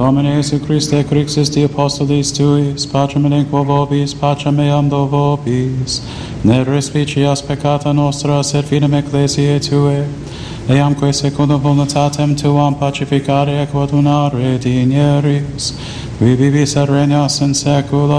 Domine Iesu Christe, Crixus de Apostolis Tuis, Patrem et quo vobis, pacem meam do vobis, ne respicias peccata nostra, sed fidem Ecclesiae Tuae, eamque secundum voluntatem Tuam pacificare et quodunare digneris, qui vivis et regnas in saecula